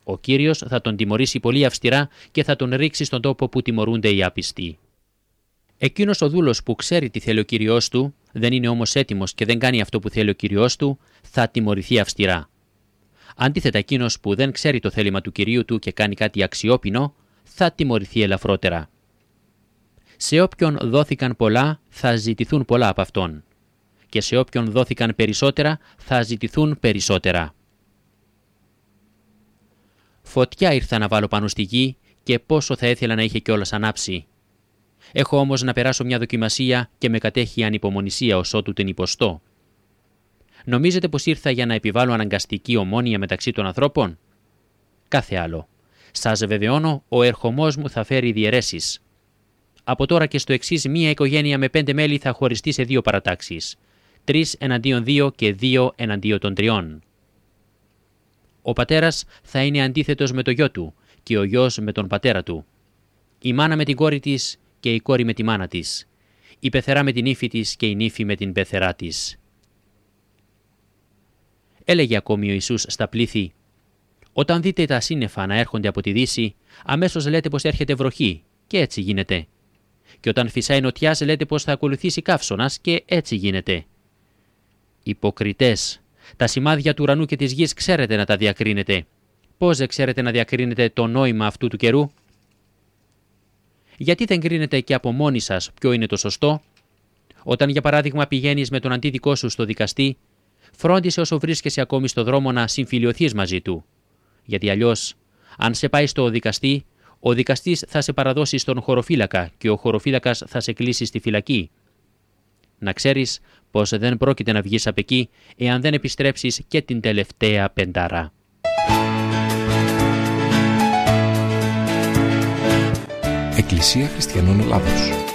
Ο Κύριος θα τον τιμωρήσει πολύ αυστηρά και θα τον ρίξει στον τόπο που τιμωρούνται οι άπιστοι. Εκείνος ο δούλος που ξέρει τι θέλει ο Κύριος του, δεν είναι όμως έτοιμος και δεν κάνει αυτό που θέλει ο Κύριος του, θα τιμωρηθεί αυστηρά. Αντίθετα, εκείνος που δεν ξέρει το θέλημα του Κυρίου του και κάνει κάτι αξιόπινο, θα τιμωρηθεί ελαφρότερα. Σε όποιον δόθηκαν πολλά, θα ζητηθούν πολλά από αυτόν. Και σε όποιον δόθηκαν περισσότερα, θα ζητηθούν περισσότερα. Φωτιά ήρθα να βάλω πάνω στη γη και πόσο θα ήθελα να είχε κιόλας ανάψει. Έχω όμως να περάσω μια δοκιμασία και με κατέχει η ανυπομονησία ως ότου την υποστώ. Νομίζετε πως ήρθα για να επιβάλλω αναγκαστική ομόνοια μεταξύ των ανθρώπων? Κάθε άλλο. Σας βεβαιώνω, ο ερχομός μου θα φέρει διαιρέσεις. Από τώρα και στο εξής, μία οικογένεια με 5 μέλη θα χωριστεί σε 2 παρατάξεις. 3 εναντίον 2 και 2 εναντίον των 3. Ο πατέρας θα είναι αντίθετος με το γιο του και ο γιος με τον πατέρα του. Η μάνα με την κόρη της και η κόρη με τη μάνα της. Η πεθερά με την ύφη της και η νύφη με την πεθερά της. Έλεγε ακόμη ο Ιησούς στα πλήθη: «Όταν δείτε τα σύννεφα να έρχονται από τη δύση, αμέσως λέτε πως έρχεται βροχή, και έτσι γίνεται. Και όταν φυσάει νοτιάς, λέτε πως θα ακολουθήσει καύσωνας, και έτσι γίνεται. Υποκριτές, τα σημάδια του ουρανού και της γης ξέρετε να τα διακρίνετε. Πώς δεν ξέρετε να διακρίνετε το νόημα αυτού του καιρού? Γιατί δεν κρίνετε και από μόνοι σας ποιο είναι το σωστό? Όταν για παράδειγμα πηγαίνεις με τον αντίδικό σου στο δικαστή, φρόντισε όσο βρίσκεσαι ακόμη στο δρόμο να συμφιλιωθείς μαζί του. Γιατί αλλιώς, αν σε πάει στο δικαστή, ο δικαστής θα σε παραδώσει στον χωροφύλακα και ο χωροφύλακας θα σε κλείσει στη φυλακή. Να ξέρεις πως δεν πρόκειται να βγεις απ' εκεί εάν δεν επιστρέψεις και την τελευταία πεντάρα». Εκκλησία Χριστιανών Ελλάδος.